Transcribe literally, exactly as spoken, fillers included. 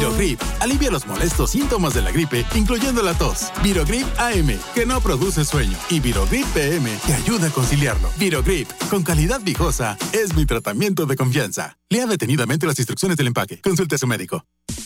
Virogrip alivia los molestos síntomas de la gripe, incluyendo la tos. Virogrip A M, que no produce sueño. Y Virogrip P M, que ayuda a conciliarlo. Virogrip, con calidad viejosa, es mi tratamiento de confianza. Lea detenidamente las instrucciones del empaque. Consulte a su médico.